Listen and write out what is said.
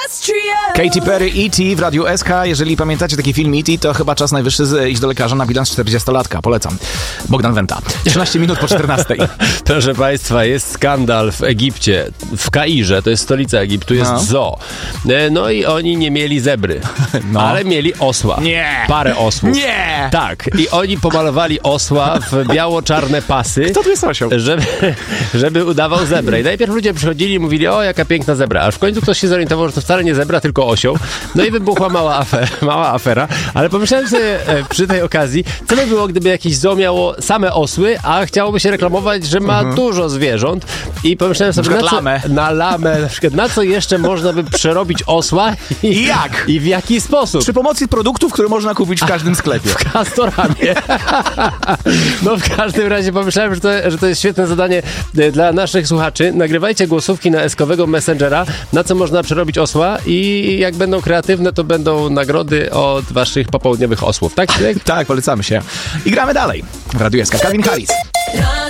Katy Perry, E.T. w Radiu SK. Jeżeli pamiętacie taki film E.T., to chyba czas najwyższy iść do lekarza na bilans 40-latka. Polecam. Bogdan Wenta. 13 minut po 14. Proszę Państwa, jest skandal w Egipcie. W Kairze, to jest stolica Egiptu, jest zoo. No i oni nie mieli zebry, ale mieli osła. Nie! Parę osłów. Nie! Tak. I oni pomalowali osła w biało-czarne pasy. Kto tu jest osioł? Żeby udawał zebrę. I najpierw ludzie przychodzili i mówili, o jaka piękna zebra. Aż w końcu ktoś się zorientował, że to wcale nie zebra, tylko osioł. No i wybuchła mała afera. Ale pomyślałem sobie przy tej okazji, co by było, gdyby jakieś zoo miało same osły, a chciałoby się reklamować, że ma dużo zwierząt. I pomyślałem sobie, na lamę, na przykład, na co jeszcze można by przerobić osła i jak? I w jaki sposób? Przy pomocy produktów, które można kupić w każdym sklepie. W Castoramie. No w każdym razie pomyślałem, że to jest świetne zadanie dla naszych słuchaczy. Nagrywajcie głosówki na eskowego Messengera, na co można przerobić osła i jak będą kreatywne, to będą nagrody od waszych popołudniowych osłów. Tak? Tak, polecamy się. I gramy dalej. W Radiu SK. Calvin Harris.